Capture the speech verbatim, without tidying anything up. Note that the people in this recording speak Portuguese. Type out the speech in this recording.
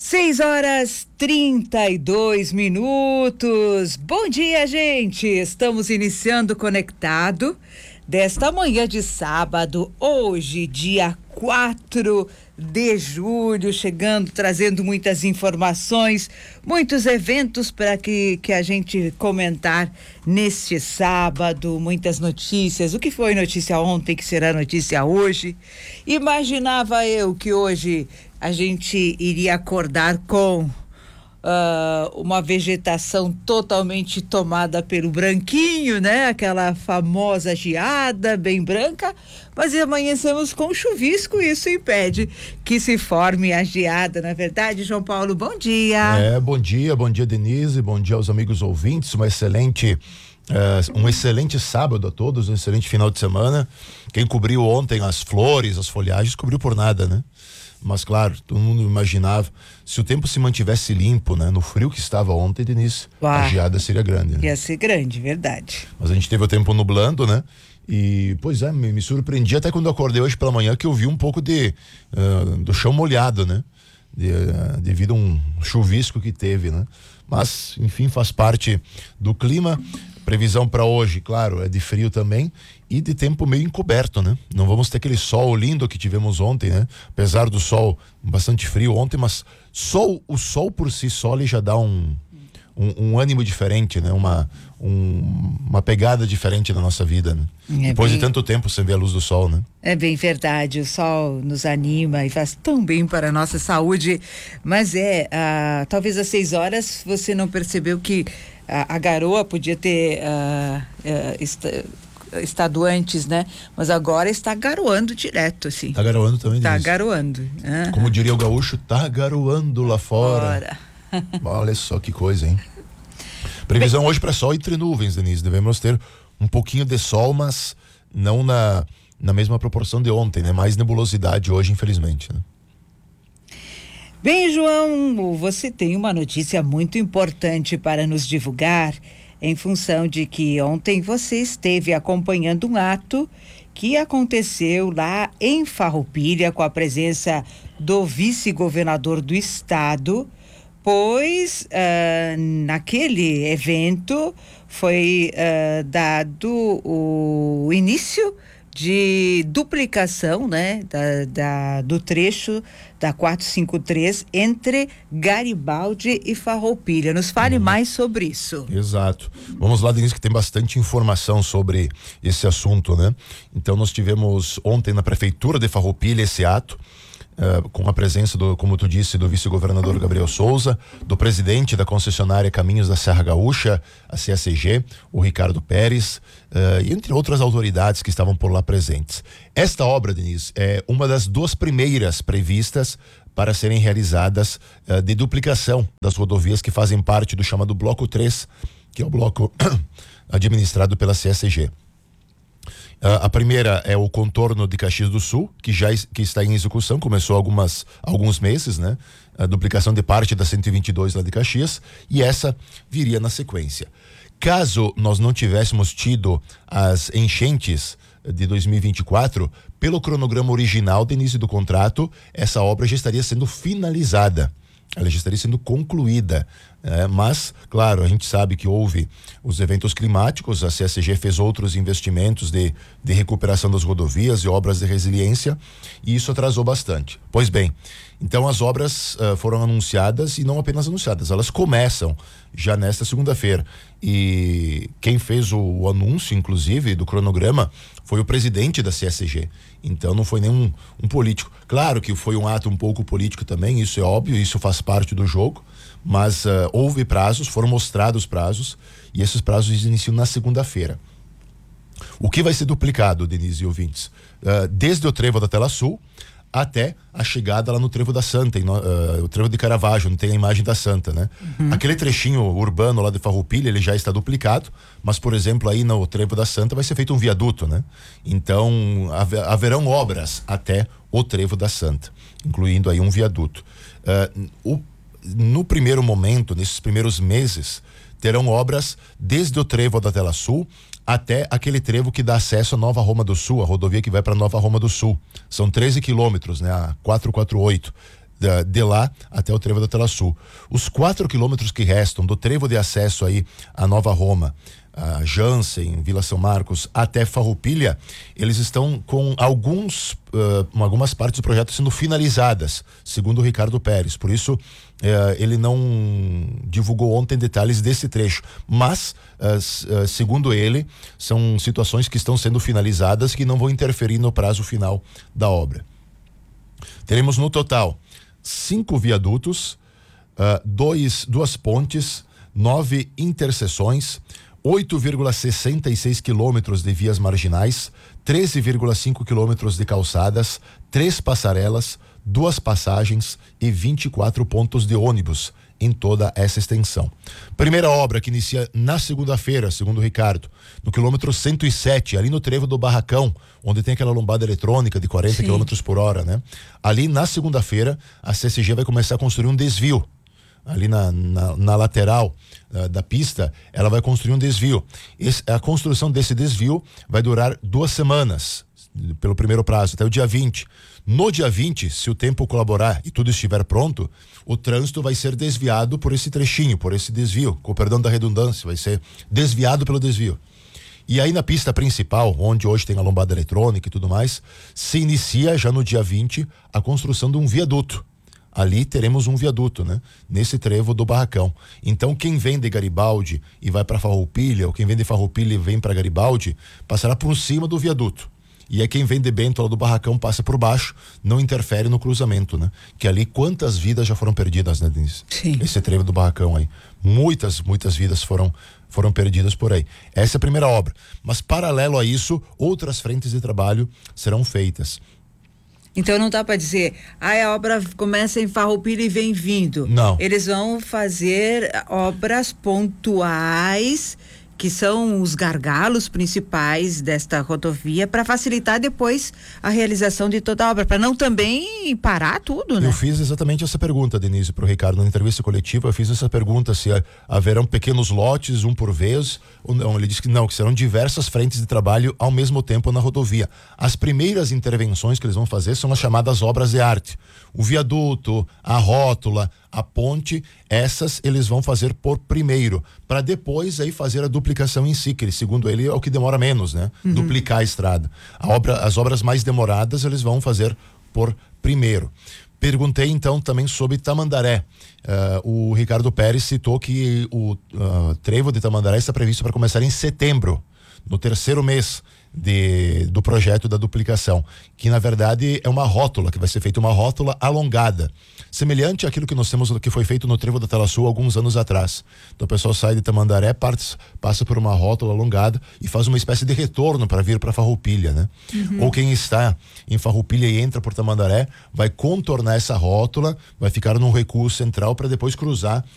Seis horas trinta e dois minutos. Bom dia, gente. Estamos iniciando Conectado desta manhã de sábado, hoje, dia quatro de julho, chegando, trazendo muitas informações, muitos eventos para que, que a gente comentar neste sábado, muitas notícias. O que foi notícia ontem, que será notícia hoje? Imaginava eu que hoje a gente iria acordar com uh, uma vegetação totalmente tomada pelo branquinho, né? Aquela famosa geada bem branca, mas amanhecemos com chuvisco e isso impede que se forme a geada, na verdade, João Paulo, bom dia. É, bom dia, bom dia, Denise, bom dia aos amigos ouvintes, uma excelente, uh, um excelente sábado a todos, um excelente final de semana. Quem cobriu ontem as flores, as folhagens, cobriu por nada, né? Mas claro, todo mundo imaginava, se o tempo se mantivesse limpo, né? No frio que estava ontem, Denise, Uá, a geada seria grande, né? Ia ser grande, verdade. Mas a gente teve o tempo nublando, né? E, pois é, me, me surpreendi até quando eu acordei hoje pela manhã que eu vi um pouco de, uh, do chão molhado, né? De, uh, devido a um chuvisco que teve, né? Mas, enfim, faz parte do clima. Previsão para hoje, claro, é de frio também e de tempo meio encoberto, né? Não vamos ter aquele sol lindo que tivemos ontem, né? Apesar do sol bastante frio ontem, mas sol, o sol por si só ele já dá um, um, um ânimo diferente, né? Uma, um, uma pegada diferente na nossa vida, né? É Depois bem, de tanto tempo sem ver a luz do sol, né? É bem verdade, o sol nos anima e faz tão bem para a nossa saúde, mas é, ah, talvez às seis horas você não percebeu que a, a garoa podia ter uh, uh, est estado antes, né? Mas agora está garoando direto, assim. Tá garoando também, Tá Denise. garoando. Uhum. Como diria o gaúcho, tá garoando lá fora. Olha só que coisa, hein? Previsão Bem... hoje para sol entre nuvens, Denise. Devemos ter um pouquinho de sol, mas não na, na mesma proporção de ontem, né? Mais nebulosidade hoje, infelizmente, né? Bem, João, você tem uma notícia muito importante para nos divulgar, em função de que ontem você esteve acompanhando um ato que aconteceu lá em Farroupilha com a presença do vice-governador do estado, pois uh, naquele evento foi uh, dado o início de duplicação, né, da, da, do trecho da quatrocentos e cinquenta e três entre Garibaldi e Farroupilha. Nos fale hum. mais sobre isso. Exato. Vamos lá, Denise, que tem bastante informação sobre esse assunto, né? Então nós tivemos ontem na prefeitura de Farroupilha esse ato, Uh, com a presença do, como tu disse, do vice-governador Gabriel Souza, do presidente da concessionária Caminhos da Serra Gaúcha, a C S G, o Ricardo Pérez, uh, e entre outras autoridades que estavam por lá presentes. Esta obra, Denise, é uma das duas primeiras previstas para serem realizadas uh, de duplicação das rodovias que fazem parte do chamado Bloco três, que é o bloco administrado pela C S G. Uh, a primeira é o contorno de Caxias do Sul, que já que está em execução, começou há algumas, alguns meses, né? A duplicação de parte da cento e vinte e dois lá de Caxias, e essa viria na sequência. Caso nós não tivéssemos tido as enchentes de dois mil e vinte e quatro, pelo cronograma original do início do contrato, essa obra já estaria sendo finalizada. Ela já estaria sendo concluída, é, mas, claro, a gente sabe que houve os eventos climáticos, a C S G fez outros investimentos de, de recuperação das rodovias e obras de resiliência, e isso atrasou bastante. Pois bem, então as obras uh, foram anunciadas, e não apenas anunciadas, elas começam já nesta segunda-feira, e quem fez o, o anúncio, inclusive, do cronograma, foi o presidente da C S G, então não foi nenhum um político. Claro que foi um ato um pouco político também, isso é óbvio, isso faz parte do jogo, mas uh, houve prazos, foram mostrados prazos, e esses prazos iniciam na segunda-feira. O que vai ser duplicado, Denise e ouvintes? Uh, desde o trevo da Tela Sul até a chegada lá no trevo da Santa, em, uh, o trevo de Caravaggio, não tem a imagem da Santa, né? Uhum. Aquele trechinho urbano lá de Farroupilha, ele já está duplicado, mas, por exemplo, aí no trevo da Santa vai ser feito um viaduto, né? Então, haverão obras até o trevo da Santa, incluindo aí um viaduto. Uh, o, no primeiro momento, nesses primeiros meses, terão obras desde o trevo da Tela Sul até aquele trevo que dá acesso a Nova Roma do Sul, a rodovia que vai para Nova Roma do Sul. São treze quilômetros, né? A quatrocentos e quarenta e oito. de, de lá até o trevo da Tela Sul. Os quatro quilômetros que restam do trevo de acesso aí à Nova Roma, a Jansen, Vila São Marcos, até Farroupilha, eles estão com alguns, uh, algumas partes do projeto sendo finalizadas, segundo o Ricardo Pérez. Por isso, uh, ele não divulgou ontem detalhes desse trecho. Mas, uh, uh, segundo ele, são situações que estão sendo finalizadas que não vão interferir no prazo final da obra. Teremos no total cinco viadutos, uh, dois, duas pontes, nove interseções, oito vírgula sessenta e seis quilômetros de vias marginais, treze vírgula cinco quilômetros de calçadas, três passarelas, duas passagens e vinte e quatro pontos de ônibus em toda essa extensão. Primeira obra que inicia na segunda-feira, segundo o Ricardo, no quilômetro cento e sete, ali no trevo do Barracão, onde tem aquela lombada eletrônica de quarenta quilômetros por hora, né? Ali na segunda-feira, a C S G vai começar a construir um desvio. Ali na, na, na lateral uh, da pista, ela vai construir um desvio. Esse, a construção desse desvio vai durar duas semanas, pelo primeiro prazo, até o dia vinte. No dia vinte, se o tempo colaborar e tudo estiver pronto, o trânsito vai ser desviado por esse trechinho, por esse desvio, com perdão da redundância, vai ser desviado pelo desvio. E aí na pista principal, onde hoje tem a lombada eletrônica e tudo mais, se inicia já no dia vinte a construção de um viaduto. Ali teremos um viaduto, né? Nesse trevo do Barracão. Então quem vem de Garibaldi e vai para Farroupilha, ou quem vem de Farroupilha e vem para Garibaldi, passará por cima do viaduto. E é quem vem de Bento lá do Barracão passa por baixo, não interfere no cruzamento, né? Que ali quantas vidas já foram perdidas, né, Denise? Sim. Esse trevo do Barracão aí. Muitas, muitas vidas foram foram perdidas por aí. Essa é a primeira obra. Mas paralelo a isso, outras frentes de trabalho serão feitas. Então não dá para dizer, ah, a obra começa em Farroupilha e vem vindo. Não. Eles vão fazer obras pontuais, que são os gargalos principais desta rodovia, para facilitar depois a realização de toda a obra, para não também parar tudo, né? Eu fiz exatamente essa pergunta, Denise, para o Ricardo, na entrevista coletiva. Eu fiz essa pergunta, se haverão pequenos lotes, um por vez, ou não. Ele disse que não, que serão diversas frentes de trabalho ao mesmo tempo na rodovia. As primeiras intervenções que eles vão fazer são as chamadas obras de arte. O viaduto, a rótula, a ponte, essas eles vão fazer por primeiro, para depois aí fazer a duplicação em si, que segundo ele é o que demora menos, né? Uhum. Duplicar a estrada. A obra, as obras mais demoradas eles vão fazer por primeiro. Perguntei então também sobre Tamandaré. Uh, o Ricardo Pérez citou que o uh, trevo de Tamandaré está previsto para começar em setembro, no terceiro mês de, do projeto da duplicação, que na verdade é uma rótula, que vai ser feita uma rótula alongada, semelhante àquilo que nós temos, que foi feito no trevo da Tela Sul alguns anos atrás. Então o pessoal sai de Tamandaré, parte, passa por uma rótula alongada e faz uma espécie de retorno para vir para Farroupilha, né? Uhum. Ou quem está em Farroupilha e entra por Tamandaré vai contornar essa rótula, vai ficar num recuo central para depois cruzar